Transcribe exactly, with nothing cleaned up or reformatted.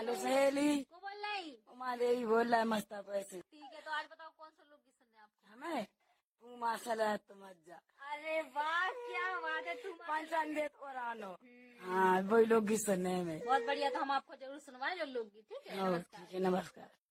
Hello सहेली, को बोल रही? हमारे ही बोल रहा है मस्ता पैसे। ठीक है, तो आज बताओ कौन सा लोकगीत सुनने हैं आपको? हमें तू माशाल्लाह तो मज्जा अरे वाह, क्या बात है। तुम पंचान देत और आनो। हाँ वही लोग सुनने में बहुत बढ़िया, तो हम आपको जरूर सुनवाएं जो लोकगीत। ठीक है, ओ, नमस्कार। ठीक है, नमस्कार।